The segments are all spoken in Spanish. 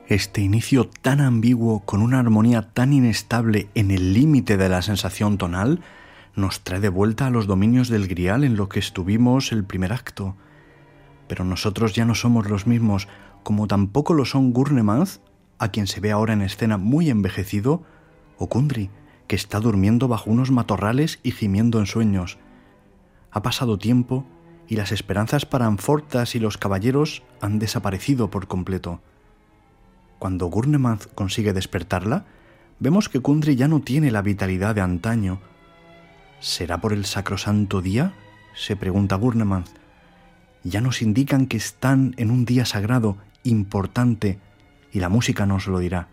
Este inicio tan ambiguo, con una armonía tan inestable en el límite de la sensación tonal, nos trae de vuelta a los dominios del Grial en lo que estuvimos el primer acto. Pero nosotros ya no somos los mismos, como tampoco lo son Gurnemanz, a quien se ve ahora en escena muy envejecido, o Kundry, que está durmiendo bajo unos matorrales y gimiendo en sueños. Ha pasado tiempo y las esperanzas para Anfortas y los caballeros han desaparecido por completo. Cuando Gurnemanz consigue despertarla, vemos que Kundry ya no tiene la vitalidad de antaño. ¿Será por el sacrosanto día?, se pregunta Gurnemanz. Ya nos indican que están en un día sagrado, importante, y la música nos lo dirá.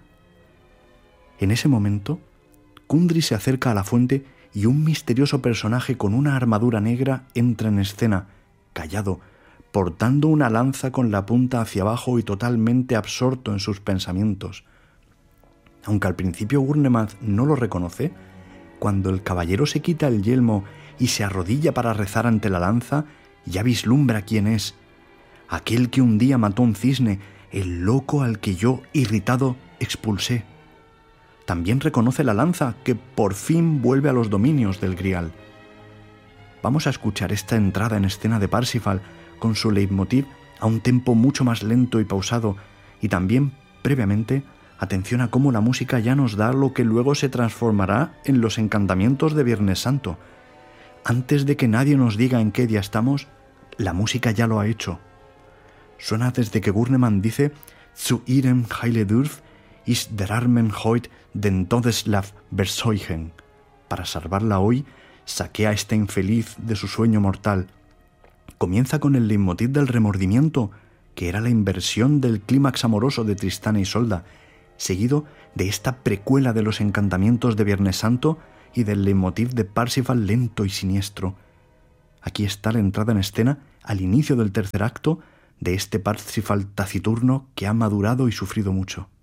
En ese momento, Kundry se acerca a la fuente y un misterioso personaje con una armadura negra entra en escena, callado, portando una lanza con la punta hacia abajo y totalmente absorto en sus pensamientos. Aunque al principio Gurnemanz no lo reconoce, cuando el caballero se quita el yelmo y se arrodilla para rezar ante la lanza, ya vislumbra quién es. Aquel que un día mató un cisne, el loco al que yo, irritado, expulsé. También reconoce la lanza que por fin vuelve a los dominios del Grial. Vamos a escuchar esta entrada en escena de Parsifal con su leitmotiv a un tempo mucho más lento y pausado, y también, previamente, atención a cómo la música ya nos da lo que luego se transformará en los encantamientos de Viernes Santo. Antes de que nadie nos diga en qué día estamos, la música ya lo ha hecho. Suena desde que Gurnemanz dice «Zu ihrem Heiledurf ist der Armen heut den Todeslav verseuchen». Para salvarla hoy, saqué a este infeliz de su sueño mortal. Comienza con el leitmotiv del remordimiento, que era la inversión del clímax amoroso de Tristana y Isolda, seguido de esta precuela de los encantamientos de Viernes Santo y del leitmotiv de Parsifal lento y siniestro. Aquí está la entrada en escena al inicio del tercer acto de este Parsifal taciturno que ha madurado y sufrido mucho.